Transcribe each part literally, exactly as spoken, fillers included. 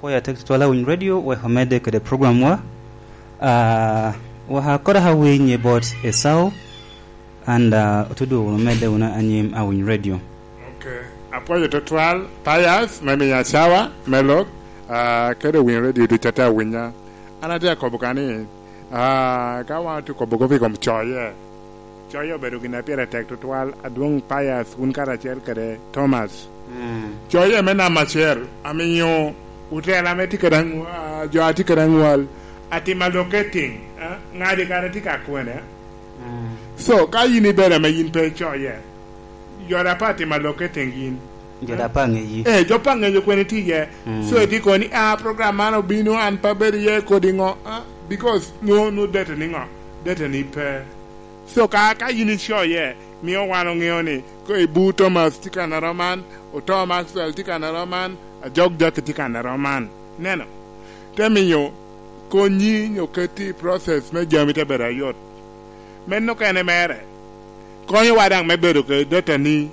apoya tek twala win radio we hamede ke program wa uh wa hakora hawe nye bot esau and uh tudu mede una anyim awin radio. Okay, apoya total payas meme ya chawa melok uh kede win radio du tata winya ana dia kobukani uh ka wa tu kobugovi kom choye choye beru gina pera tek total adung payas un karacher kede Thomas mm. choye mena macher aminyo utela metikadang uh, jo atikadang wal ati maloketing uh, ngadi karatika kwene mm. So ka yini bere me yin pe choye yora pati maloketing yin joda pange yi eh jo pange jo kwene tiye mm. So eti koni a program mano binu an paberi ye kodingo uh, because no no dete ningo dete ni pe so ka ka yini choye mi o wano ngioni ko e bu Thomas tikana roman o Thomas wel tikana roman a jog da ketika na roman neno temi yo ko nyi yo keti process me jamite bera yot men no kene mere ko yo wadang me bedo ke data ni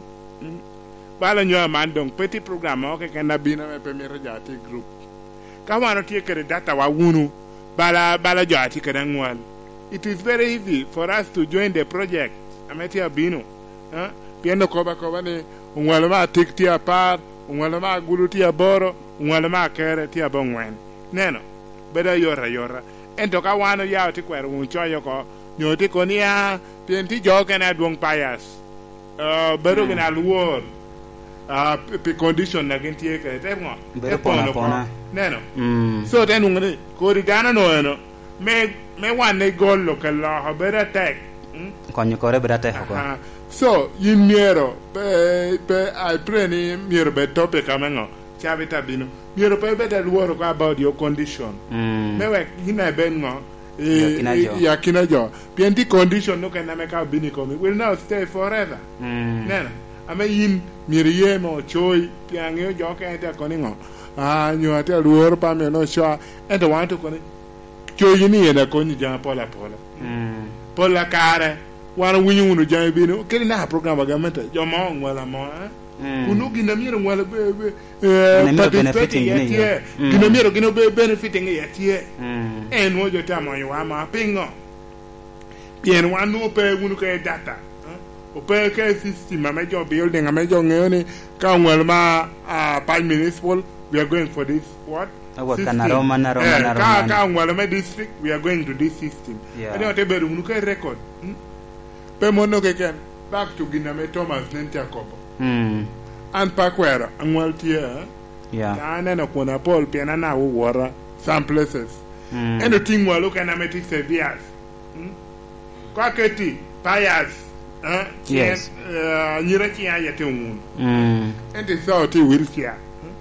bala nyo man dong petit programme o ke kana bina me pe mere jati group ka wano tie ke data wa wunu bala bala jati ke ngwal. It is very easy for us to join the project ameti abino huh piendo koba koba ni ngwalo ma tikti apart ngwala ma gulu ti aboro ngwala ma kere ti abongwen neno beda yora yora ento ka wano ya ti kwer un choyo ko nyoti ko nia pienti joke na duong payas uh bedo mm. gina luor uh pe condition na gintie ke te ngo bedo pona pona neno mm. So tenu ngani ko rigana no eno me me wane gollo ke la beda tek mm? Konyo kore beda tek ko so yin miero pe pe I pray ni miero be topic amengo chavita bino miero pe be that work about your condition mm. Mewe hina bengo e ya kinajo pienti condition no kana meka bini komi will not stay forever mm. Nena ame yin miero yemo choi piangyo joke ete koningo ah nyo ate luor pa me no sha and want to koni choi ni ena koni jama pola pola mm. Pola kare wana winyu unu jami bino kele na program agamenta jomo ngwala mo eh unu gina miro ngwala be be benefiting ye gina miro gina be benefiting ye tie en wo jo tamo yo ama pingo bien wanu pe unu ke data o pe ke system ma jo building ma jo ngene ka ngwala ma a five municipal we are going for this what Kanaroma na Roma na Roma ka ka ngwala ma district we are going to this system and what be unu ke record pe mono ke ken back to giname Thomas nentia kobo mm an pakwera anwal tie yeah kana na kona Paul piana na wo wora some places mm and the thing wa look na metic sevias mm kwa keti payas eh yes uh nyira ki ayete un mm and the thought he will here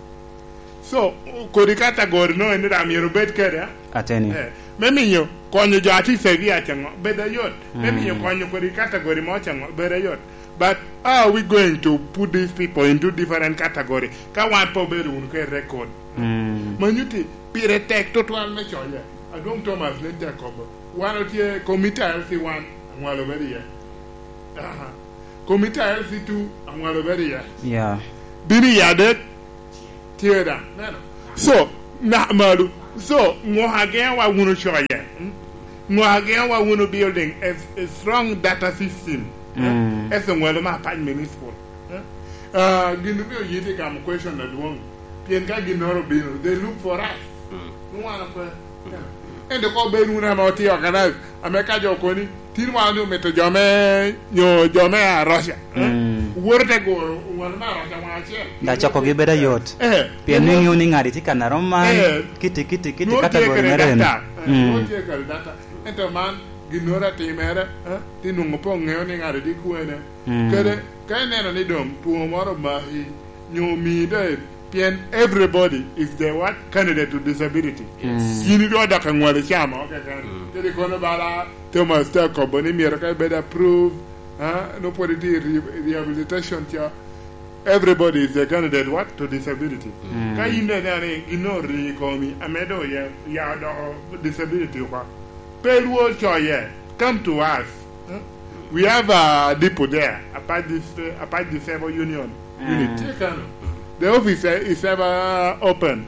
so ko di category no en da mi robet kere ateni eh meminyo konyo jati sevia chango beda yot meminyo konyo ko di category mo chango beda yot but are we going to put these people into different category ka wan po beru un ke record mm manyuti pire tek total me choya adong Thomas ne Jacob one tie committee L C one ngwalo beria aha committee L C two ngwalo beria yeah bini yadet tieda neno so na malu so ngohage wa wunu choya ngohage wa wunu building a, a strong data system mm. As ngwalo ma pa municipal uh ginu bi yiti kam question na duong pien ka ginoro bino they look for us no wana pa and ko be nu na ma ti organize ameka jo koni tin wa no meto jome nyo jome a Russia worde go ngwalo ma Russia wa che da choko gi beda yot pien ni nguni ngari ti kana Roma kiti kiti kiti category mere mm tie kal data ento man ginora timere eh tinu ngopo ngeo ni ngari di kuene kede kene no ni dom tuo moro ma nyo mi de pien everybody is the what candidate to disability yes yini do da kan wale chama okay kan tedi kono bala Thomas ta ko boni mi ka beda prove ah no podi di rehabilitation tia everybody is a candidate what to disability mm. Ka yinde dare inori ko mi amedo ya ya do disability kwa Peluo choye come to us huh? We have a depot there apart this uh, apart the Disabled Union mm. Unit the office is ever open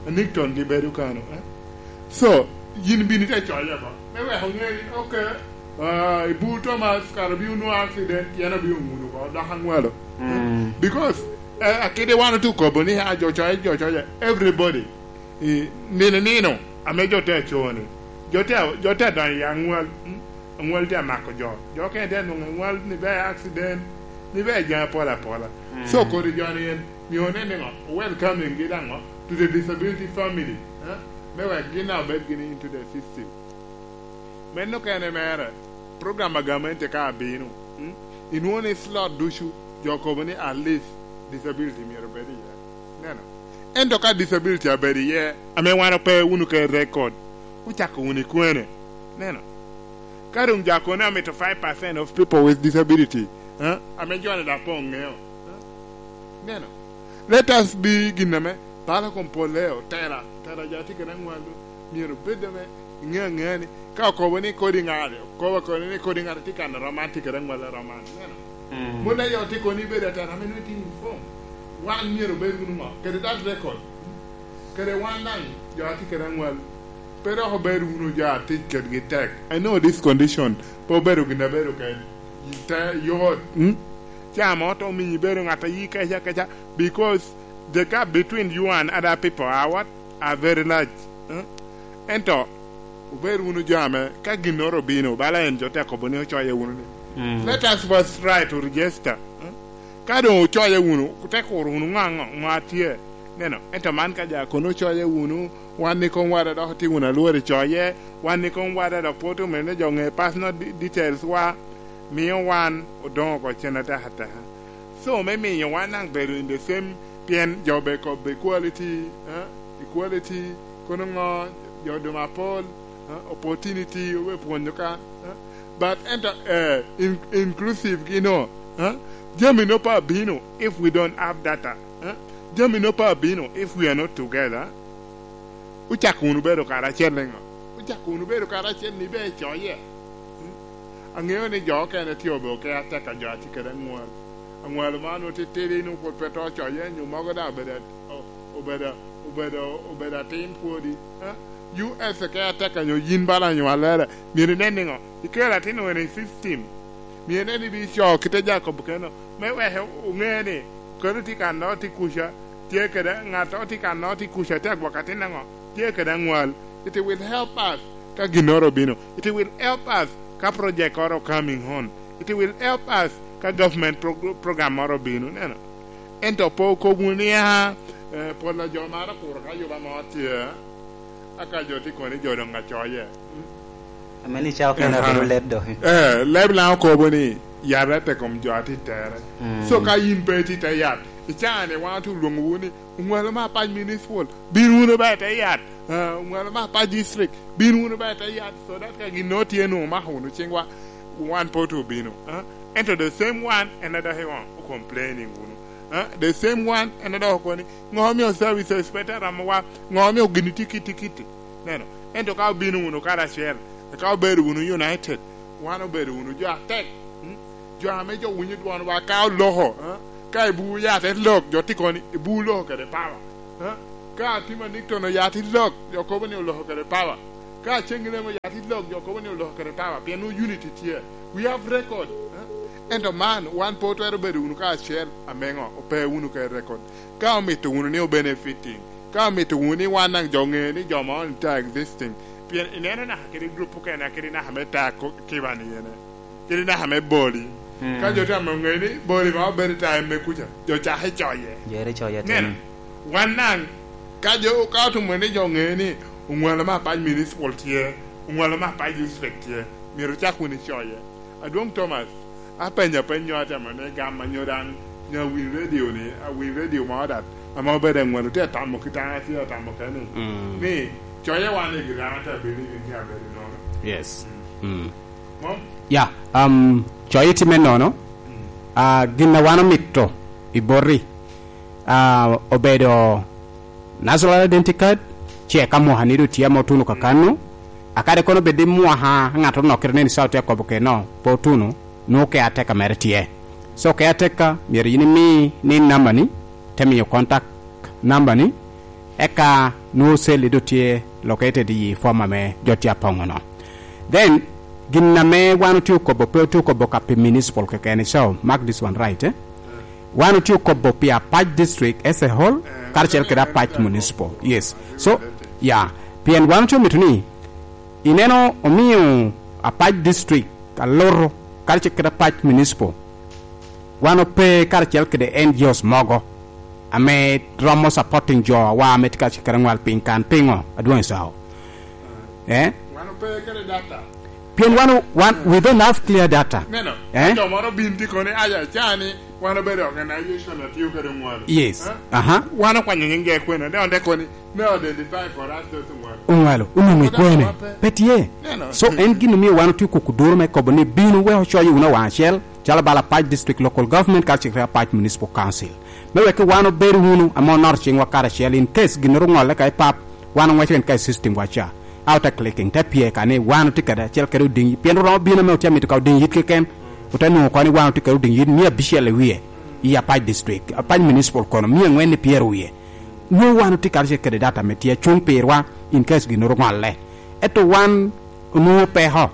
Nickton gi bedu kano eh? So yin bini te choya ba me we hongeri okay uh Ibu Thomas karabi no accident yana bi ngunu ko da hangwelo mm. Because uh, akede one two ko boni ha jo choya jo choya everybody nene nino amejo te choni jote jote dan yangwel ngwel te mako jo jo ke den ngwel ni be accident ni be ja pola pola mm. So ko ri joni en mi onene ngo welcoming gidango to the disability family eh me we gina be gini into the system men no kene mere program agamente ka binu hmm? In one slot dushu jokoboni at least disability mi robedi ya neno endo ka disability abedi ye ame wana pe unu ke record uchako uni kwene neno karum jakona ame to five percent of people with disability huh? Ame jwana da pongeo huh? Neno let us be giname para compoleo tera tera jati kana ngwandu mi robedeme ngengeni ka ko woni coding ale ko ko ni coding ale tikana romantic ran wala roman neno mona yo tiko ni be data na minuti inform one year be gunu ke that record ke the one nang yo tikana wal pero ho be gunu ja ticket get tag I know this condition po be gunu be ro ke ta yo hm chama to mi be ro ngata yi ka ja ka because the gap between you and other people are what are very large huh? Ento uberu unu jame ka ginoro bino bala en jote ko boni choye unu mm. Let us first try to register huh? Ka do choye unu kute ko unu nganga ngatie neno ento man ka ja kono choye unu wani kon wada do ti una luore choye wani kon wada do poto mene jonge personal details wa mi wan odon ko chenata hata so me me you wan nang beru in the same pien jobe ko equality huh? Equality kono ngo yoduma pol uh, opportunity we ponyoka uh, but enter uh, in, inclusive you know huh jami no pa bino if we don't have data huh jami no pa bino if we are not together uchakunu bero kara chelenga uchakunu bero kara chen ni be choye angeo ni jo ka na tiobo ka ataka jo atikere ngwa ngwa mano tetele no ko peto choye nyu mago da beda obeda obeda obeda team kodi huh you as a caretaker you yin bala you alera mi nenengo ikela tino when system mi neni bi sho kite jacob keno me we he ngene ko ti kan no ti kusha tie kada ngato ti kan no ti kusha te wakati nango tie kada ngwal it will help us ka ginoro bino it will help us ka project oro coming on it will help us ka government pro- program oro bino neno ento po ko munia eh, por la jomara por ka yo ba motie aka joti ko ni jodo nga choye ameni chao kana ko leb do eh leb la ko boni yarate kom joti tere so ka yin peti te yat ichane wa tu lungu ni ngwala ma pa municipal biru ba te yat ngwala ma pa district biru ba te yat so that ka ginoti eno ma hunu chingwa one poto bino uh, enter the same one another one complaining Uh, the same one another okoni ngomio services better ramwa ngomio gini tikiti tikiti neno endo ka binu uno kala share ka beru uno united one beru uno jo attack hmm? Jo amejo wunyi one wa ka loho huh? Ka bu ya te lok jo tikoni bu loho ka de power huh? Ka tima nikto ya ti lok jo ko bani loho ka de power ka chengile mo ya ti lok jo ko bani loho ka de power piano unity here we have record huh? And a man, one pot where beru unu ka share amengo ope unu ka record. Ka mi to unu ni benefiting. Ka mi to unu one nang jonge ni joma on ta existing. Pien inena na kiri group ka na kiri na hameta ko kibani yene. Kiri na hame boli. Ka jo ta monge ni boli ma beru time me kuja. Jo cha he choye. Yere choye ten. One nang ka jo ka tu mo ni jonge ni unwala ma pa municipal tie. Unwala ma pa district tie. Mi ro cha ku ni choye. Adong Thomas apenya penyo ata mane gamma nyodan nya wi radio ni a wi radio ma that ama bede ngwalo te tamo kitana ti tamo kanu ni choye wane girata believe in here very no yes mm mom yeah um choye ti menono a ginna wana mitto ibori a obedo national identity card che kamo hanido tiamo tunu kakanu akade kono bede muaha ngato no kirene south ya koboke no potunu no ke ateka mertie so ke ateka mir yini mi ni number ni temi yo contact number ni eka no sel do tie located yi former me jotia pongono then ginna me wanu tu ko bo tu ko bo kapi municipal ke ken so mark this one right eh wanu tu ko bo pia Patch district as a whole karchel keda Patch municipal yes so yeah pien wanu tu mituni ineno omiu a Patch district a loro karchel keda Patch municipal wanu pe karchel keda N G Os mogo ame romo supporting jo wa metika chikarangwal pinkan pingo adwan sao eh wanu pe kede data pien wanu one we don't have clear data no no eh jo moro binti kone aya chani wanu be organization at you kede ngwalo yes aha wanu kwa nyinge kwena de onde koni no identify for us to ngwalo ngwalo umu kwene petie so engine mi wanu tu kukuduro me ko boni binu we cho you na wa shell chala bala Patch district local government ka chikra Patch municipal council mewe ke wano beru hunu amo norching wakara shell in case ginuru ngole kai pap wano ngwen kai system wacha auto clicking tapie kane wano tikada chel keru ding piendo ro bina me otiami to ka ding yit ken utanu ko ni wano tikeru ding yit mi abishele wiye ya Patch district Patch municipal kono mi ngwen pierre wiye no wano tikar je kede data metie chung perwa in case ginuru ngole eto wan no peho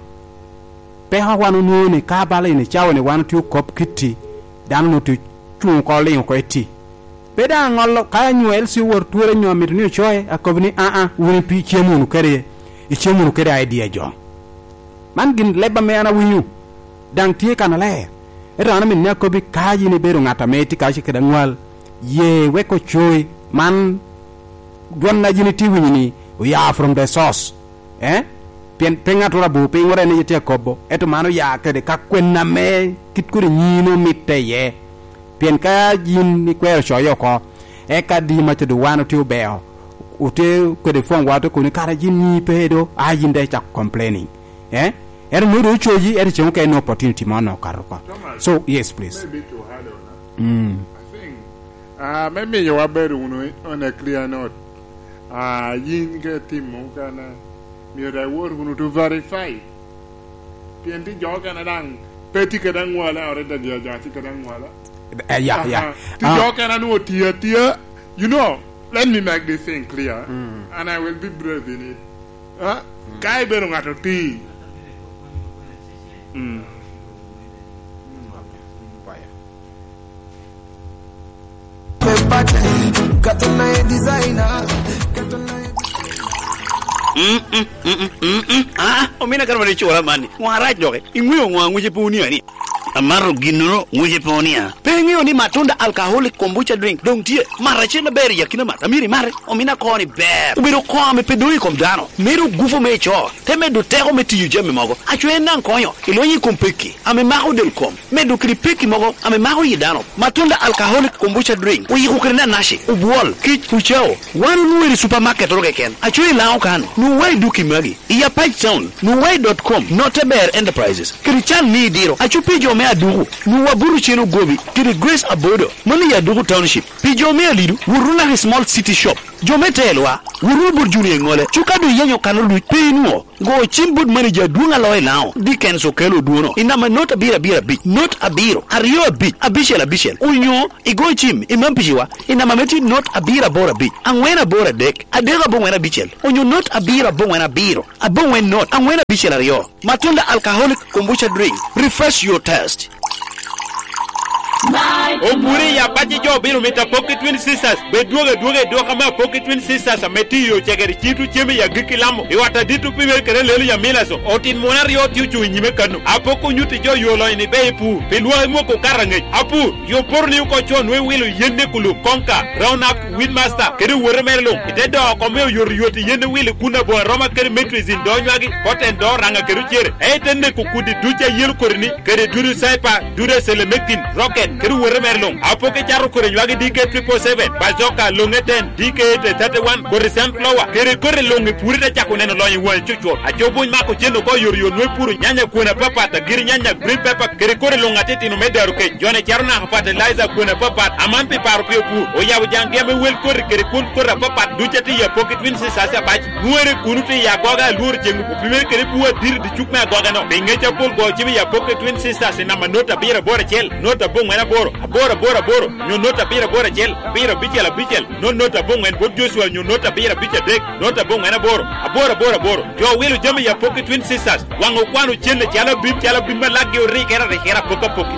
peho wano no ni ka bala ni chawo ni wano tu kop kiti dan no tu chung ko le ko eti beda ngolo ka nyuel si wor tuere nyomit ni choe akobni a a woni pi chemunu kare e chemunu kare idea jo man gin leba me ana winyu dang tie kana le era na min ne ko bi kaji ni beru ngata meti ka shikeda ngwal ye we ko choy man gonna jini ti winyi we are from the source eh pen penga tora bu pe ngore ne yete kobo eto mano ya kede ka kwenna me kitkuri nyino mitte ye pien ka jin ni kwero choyo ko e ka di ma to wano to beo ute ko de fon wato ko ni kara jin ni pedo a jin de cha complaining eh er mu do choji er chen ke no opportunity ma no karo ko so yes please maybe to handle mm I think ah uh, maybe you are better on a clear note ah uh, yin ke timo kana mi da wor hunu to verify pien ti jo kana dang peti ke dang wala ore da dia ja ti ke dang wala Uh, yeah, uh-huh. yeah. To uh, talk and I know tear, tear. You know, let me make this thing clear, mm. and I will be brave in it. Huh? Kai berung atau tea. Hmm. Mm mm mm mm mm ah omina kama ni chola mani ngwara joge ingwe ngwangu jepuni ani amaro ginoro nguje ponia pengi oni matunda alcoholic kombucha drink dong tie mara chena beri yakina mata miri mare omina koni ber ubiro kwame pedui kom dano mero gufo mecho teme do tego meti jeme mogo achwe nan konyo ilonyi kompeki ame maho del kom medo kripeki mogo ame maho yidano matunda alcoholic kombucha drink uyi kukrena nashi ubwol kich kuchao wan muiri supermarket roge ken achwe lao kan nuwai duki magi iya Patch town nuwai dot com noteber enterprises krichan ni diro achupi jo me adugu nuwa buru cheno gobi kiri Grace Abodo mani ya dugu township pijo me alidu wuruna small city shop jometelwa wuru burjuni ngole chukadu yenyo kanolu pinu go chimbud manager dunga loy lao diken so kelo duono inama not abira bira bi not abiro ariyo bi abishel abishel unyo igo chim imampishiwa inama meti not abira bora bi angwena bora dek adega bongwena bichel unyo not abira bongwena biro abongwen not angwena bichel ariyo matunda alcoholic kombucha drink refresh your taste. Opuri ya pachi jo biru mita Pocket Twin Sisters bedwoge dwoge do kama Pocket Twin Sisters ameti yo chegeri chitu chemi ya gikilamo iwata ditu piwe kere lelu ya milaso otin monari yo tiuchu nyime kanu apoko nyuti jo yolo ini beipu pilwa mwoko karange apu yo porni uko chon we wilu yende kulu konka round up windmaster kere weremerlo itedo komeo yor yoti yende wilu kuna bo roma kere metris in donywagi hoten do ranga kere chere eitenne kukudi ducha yelu korini kere duru saipa dure selemekin rocket kere weremerlo apoke charo kore nywagi D K triple seven bazoka longeten D K thirty-one kore sunflower kere kore longe purita chako neno loyi wal chucho achobo mako chendo ko yor yo nwe puru nyanya kuona papa ta giri nyanya green pepper kere kore longa teti no medaru ke jone charna hafata liza kuona papa amampi paru pe pu o yabu jange me wel kore kere kun kore papa duchati ya Pocket Twin Sisters bach nuere kunuti ya goga lur jengu pupiwe kere puwa dir di chukma goga no bengecha pol go chibi ya Pocket Twin Sisters na manota bira bora chel nota bonga ngana boro aboro boro boro nyo nota bira boro jel bira bichel bichel no nota bongo en bob Joshua nyo nota bira bicha dek nota bongo ngana boro aboro boro boro jo wilu jami ya Pocket Twin Sisters wango kwanu chele chala bim chala bim lagi ori kera de kera poka poki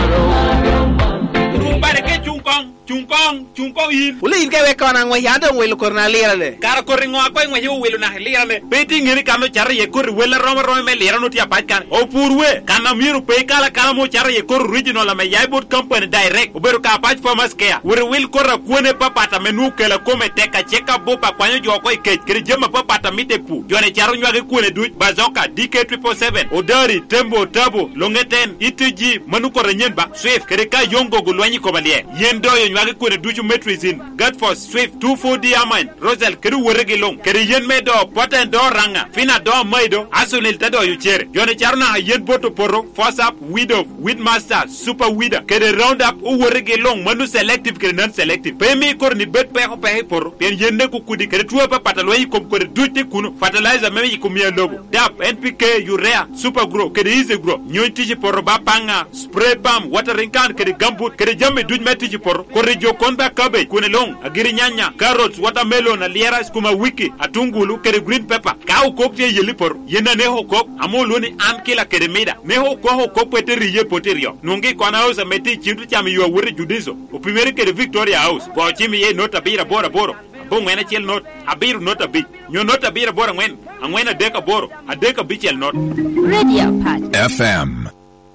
rumbare ke chungkong chungkong chungkong in uli in kewe kona ngwe yando ngwe lukorna lira le kara korri ngo akoi ngwe yu wilu na lira le beti ngiri kano chara ye korri wela roma roma me lira no tia bajkan o purwe kana miru pe kala kala mo chara ye korri original me yaibot company direct uberu ka baj farmers care wuri wil korra kuone papata menu kela kome teka cheka bopa kwanyo jo ko ikech kiri jema papata mite pu jone charo nywage kuone duj bazoka D K triple seven odari tembo tabo longeten itg manu korre nyenba swift kiri ka yongo gulwanyi kobalie yendo yo nywage kuone duju metrizin Godforce swift two four D amine rosel kiri werege long kiri yen medo poten do ranga fina do maido asunil tado yuchere jone charo na yen boto poro force up widow Weedmaster super weeder kiri round up u werege long manu selective kiri non selective pemi kor ni bet pe ko pe poro pen yende ku kudi kiri tuwa pa patalwa yi kom kori duje kuno fertilizer meme yi kumia logo dap N P K urea super grow kiri easy grow nyoy tiji poro ba panga spray palm watering can kiri gambut kiri jamme duj metiji poro kori jo konba cabbage kune long agiri nyanya carrots watermelon aliera skuma wiki atungulu kiri green pepper kau kokte yeli poro yenda neho kok amoloni an kila kiri mida neho ko ho kok pete riye poterio nungi kona house meti chintu chami yuwa wuri judizo upimeri kiri Victoria House go chimi ye nota bira bora boro bongo ena chel not abiru nota bi nyo nota bira bora ngwen angwena deka boro adeka bichel not Radio Pat F M.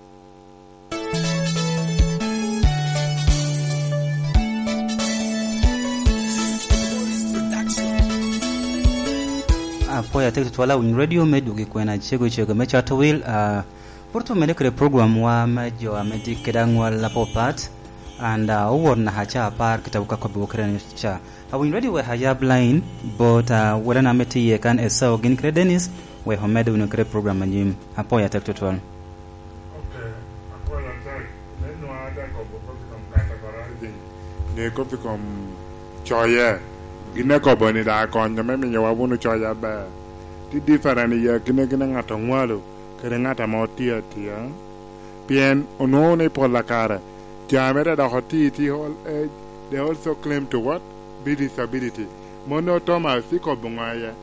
Apoya tek twala un radio medu kwena chego chego mecha to will uh porto medikre program wa majo amedi kedangwa la popat and uh over na hacha par kitabuka kwa bokren cha awin radio we haya blind but uh wala na meti ye kan esa ogin credenis we homedu no kre program anyim apoya tek twala okay apoya tek neno ada ko boko kom categorizing ne ko kom choye gine ko boni da ko nyame me nyawa bunu choya ba ti different ye gine gine ngata ngwalo kere ngata mo tia tia bien ono ne por la cara jamera da hoti ti hol eh, they also claim to what be disability mono thomas ko bungaya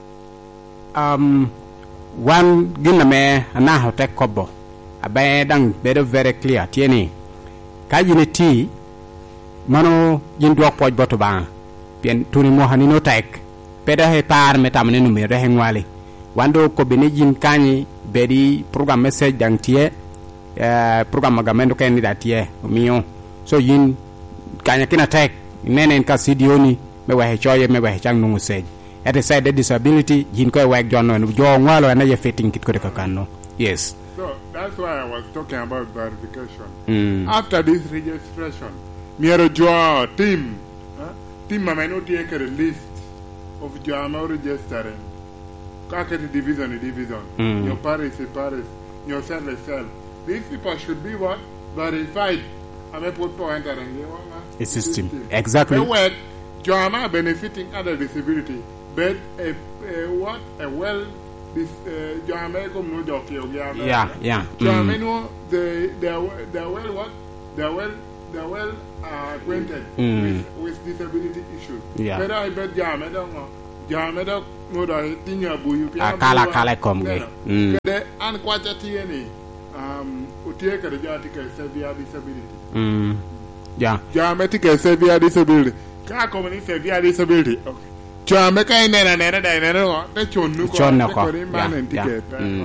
um one gina me ana hote kobo abe dang bedo very clear tieni ka unity mano jindo poj boto ba bien tuni mo hanino tek peda he par metamne no me rehengwali wando ko bene jin kanyi bedi program message dang tie eh program gamendo ken da tie miyo so yin kanya kina tek nenen ka sidioni me wa he choye me wa he chang no message at the side disability yin ko wa jonno no jo ngwalo na ye fitting kit ko de kanno yes so that's why I was talking about verification mm. after this registration miero jo team huh? team mameno tie ke list of jama registering kakati division division mm. your parish parish your cell cell these people should be what verified ame put po entering a system exactly the work jama benefiting other disability but a, a what a well this uh, jama come no joke yeah yeah jama mm. no they they are they are well what they are well they are well uh, acquainted mm. with, with disability issues yeah but I bet jama don't know jama don't no da tinya buyu pia kala kala komge mm de an kwacha tieni um utie ka jati ka severe disability mm yeah jama tika severe disability ka ko ni severe disability okay jama ka ine na na da ine no te chonu ko chonu ko yeah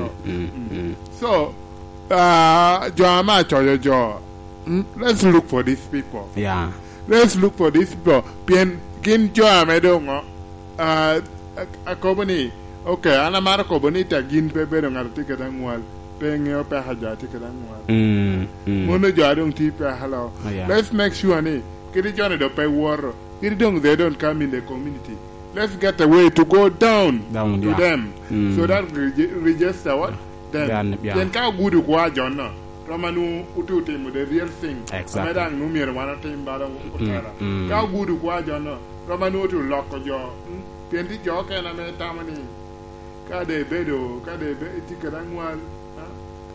so uh jama choyo jo let's look for these people yeah let's look for these people pien gin jama do ngo uh a company okay ana mara company ta gin pe be ngar ticket angwal pe ngeo pe haja ticket angwal mm mono jadong ti pe hello let's make sure ni kidi jone do pe war kidi dong they don't come in the community let's get a way to go down, down to yeah. them mm. so that re- register what them yeah, then ka gudu kwa jonna ramanu ututi mu the real thing exactly amedang nu mir wana timbara utara ka gudu kwa jonna ramanu to lokko jo pendi joke na me tamani ka de bedo ka de be tikadangwal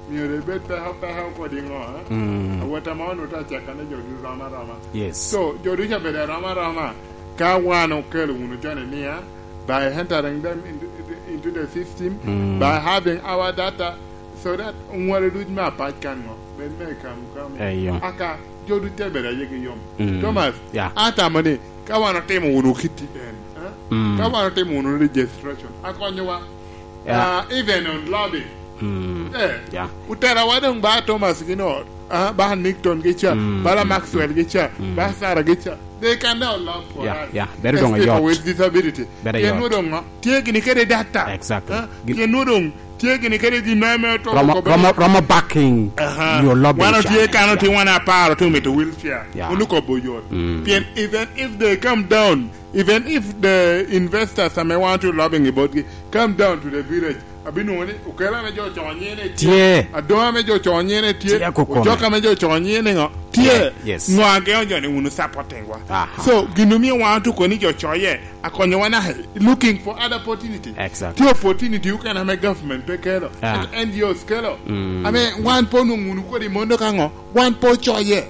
mi re bet pe ha pe ha ko dingo Mm. a wata ma no ta cheka na jodu rama rama Yes. so jodu cha be rama rama ka wano kelu unu jone nia by entering them into, into the system Mm. by having our data so that unware do ma pa kan no be me kam kam Eyo. aka jodu tebere yege yom Mm. Thomas Yeah. ata mane ka wano temo unu kiti en eh? Mm. ka wano temo unu registration akonyowa Yeah. uh, even on lobby Mm. eh Yeah. utera wadon ba Thomas gino ah ba Nixon gicha Mm. ba Maxwell gicha ba Sarah gicha they can now love for Yeah, us yeah. Better As don't people yacht. with disability Better ye yacht. nudong tie gini kede data Exactly. Ah, Gi- ye nudong tie gini kede di name to Rama, ko be- Rama, Rama backing Aha. your lobby. One of channel. the cannot one apart to me to wheelchair. Yeah. Unuko boyot. Mm. Then even if they come down, even if the investors may want to lobbying about it, come down to the village. Abinu wani ukela mejo chonyene Tie. Adoa mejo chonyene tie. Tie kukome. Ujoka mejo chonyene ngo. Tie. Yeah, yes. Ngwange onjo ni unu supporting wa. Aha. So ginumi want to koni jo choye. Akonyo wana he, looking for other opportunity. Exactly. Tie opportunity you can have a government pe kelo. Ah. N G Os kelo. Mm. I mean one po nungunu ko di mondo kango. One po choye.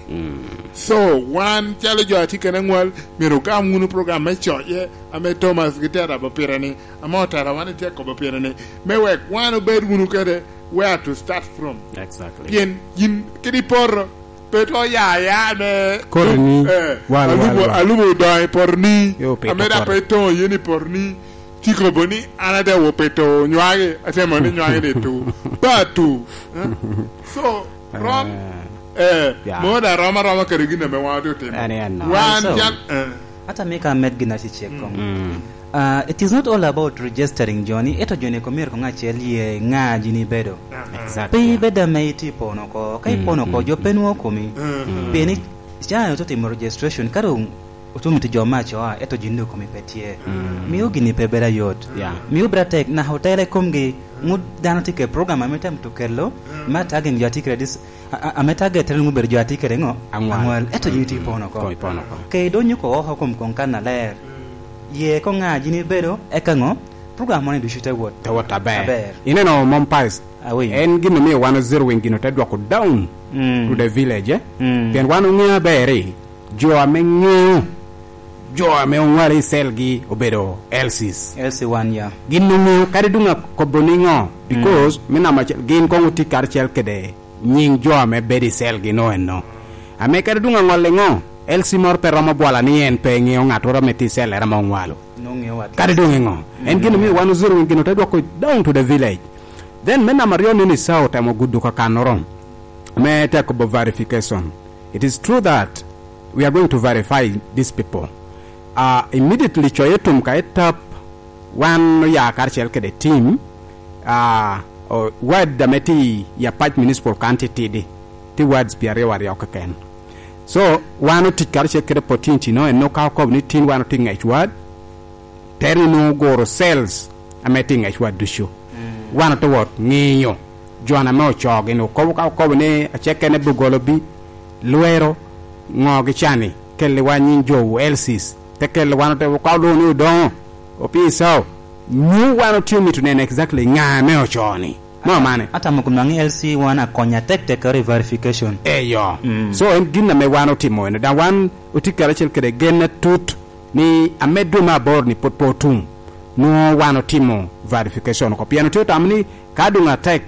So one challenge ati kanangwal miruka ngunu program me choye. Ame Thomas gitera bapirani. Amotara wani tia ko bapirani. Me work one bed ngunu kede where to start from. Exactly. Yen yin kidi por peto ya ya me Korni. eh Wal, wal, alubo wal. alubo doi porni. Yo, peto Ameda por. peto yeni porni. Tiko boni anade wo peto nywage atemo ni nywage de tu. Batu. Eh? So from eh Yeah. moda rama rama karigina me wadu temo. Ani anna. One So- jan eh hata meka med gina si chekong uh, it is not all about registering Johnny eto Johnny komir ko ngachelie nga jini bedo Exactly. pe beda me iti pono ko kai pono ko jo penwo komi peni cha to tim registration karo utumi to joma cho eto jindo komi petie mi ogini pe beda yot Yeah. mi ubra tek na hotel komgi mud dano tike program ametam to kello ma tagen jo tike dis ametage tel mu ber jo tike rengo Angwal. angwal eto jiti pono ko Ko ipono ko. ke do nyuko ho kom kon kana ler ye ko nga jini bedo e kango program moni du shute wot Te wata Aber. ber. Ineno mompais. Awi. En gino mi wano zero wing gino te dwako down Mm. to the village eh. Mm. Pien wano ngia beri. Jo ame ngeo. Jo ame ungwari selgi obedo Elsis. L C one ya Gino ngeo kari dunga koboningo. Because mina machel gin kongu ti karchel kede. Nying jo ame bedi selgi no eno. Ame kari dunga ngole ngo. Elsi mor pe rama bwala ni en pe ngeo ngatora meti sel rama ungwalo. no nge wat Kari dunga ngo. En gino mi wano zero wing gino te dwako down to the village. Then mena mario nini sao tamo gudu ka kanoron. Me take about verification. It is true that we are going to verify these people. Uh, immediately choyetum ka etap one ya karchel ke the team uh, or word the meti ya patch municipal quantity di ti words biare war ya ken. So one ti karchel ke opportunity no and no ka ko ni tin one thing each word teri no goro cells ameting each word do show. One to what ngiyo Joanna mo chog ino ko ka ko ne acheke ne bugolo bi luero ngogi chani kelle wani jo elsis te kelle wano te ko do ni don o pi so mu wano tumi to ne exactly nga me o choni mo mane hata mkumnangi L C one akonya tek tek re verification eyo so en ginna me wano timo eno da wan utikara chel kede genna tut ni amedu ma bor ni potpotum no wano timo verification ko piano to tamni kadunga tek